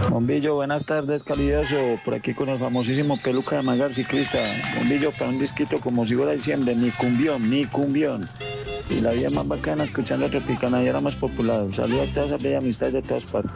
Bombillo, buenas tardes, calidoso. Por aquí con el famosísimo Peluca de Magar Ciclista. Bombillo, para un disquito como si fuera diciembre, mi cumbión, mi cumbión. Y la vida más bacana escuchando Tropicana y era más popular. Saludos a todas esas bellas amistades de todas partes.